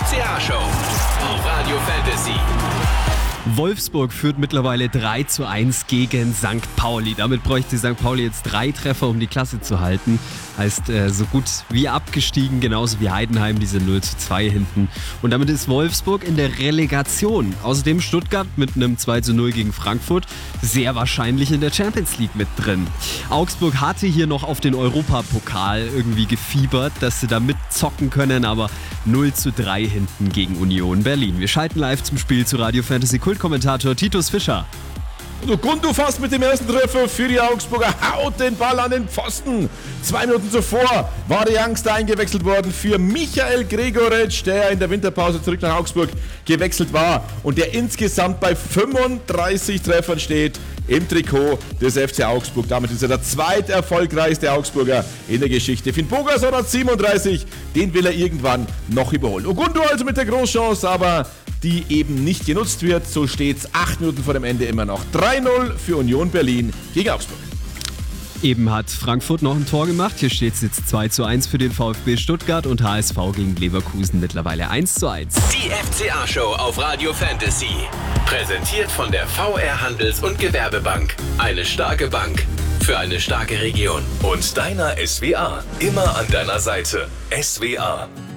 FCA-Show auf Radio Fantasy. Wolfsburg führt mittlerweile 3:1 gegen St. Pauli. Damit bräuchte St. Pauli jetzt 3 Treffer, um die Klasse zu halten. Heißt, so gut wie abgestiegen, genauso wie Heidenheim, diese 0:2 hinten. Und damit ist Wolfsburg in der Relegation. Außerdem Stuttgart mit einem 2:0 gegen Frankfurt sehr wahrscheinlich in der Champions League mit drin. Augsburg hatte hier noch auf den Europapokal irgendwie gefiebert, dass sie da mitzocken können, aber 0:3 hinten gegen Union Berlin. Wir schalten live zum Spiel zu Radio Fantasy Kultkommentator Titus Fischer. Gundu fast mit dem ersten Treffer für die Augsburger, haut den Ball an den Pfosten. 2 Minuten zuvor war der Youngster eingewechselt worden für Michael Gregoritsch, der in der Winterpause zurück nach Augsburg gewechselt war und der insgesamt bei 35 Treffern steht im Trikot des FC Augsburg. Damit ist er der zweiterfolgreichste Augsburger in der Geschichte. Finn Bogason hat 37, den will er irgendwann noch überholen. Gundu also mit der Großchance, aber die eben nicht genutzt wird. So steht's 8 Minuten vor dem Ende immer noch 3:0 für Union Berlin gegen Augsburg. Eben hat Frankfurt noch ein Tor gemacht. Hier steht es jetzt 2:1 für den VfB Stuttgart und HSV gegen Leverkusen mittlerweile 1:1. Die FCA-Show auf Radio Fantasy. Präsentiert von der VR Handels- und Gewerbebank. Eine starke Bank für eine starke Region. Und deiner SWA. Immer an deiner Seite. SWA.